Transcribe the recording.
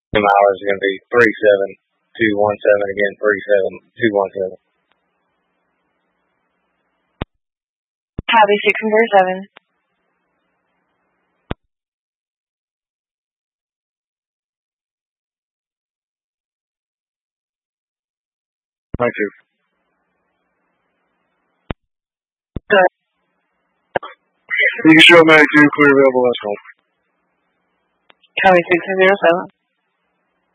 mileage is going to be 37217 again, 37217. Copy 647. Thank you. You can show 92, clear available, that's all. Copy 607.